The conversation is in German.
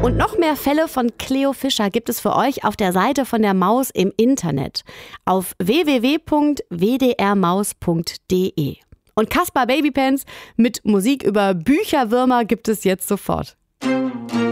Und noch mehr Fälle von Cleo Fischer gibt es für euch auf der Seite von der Maus im Internet auf www.wdrmaus.de. Und Caspar Babypants mit Musik über Bücherwürmer gibt es jetzt sofort.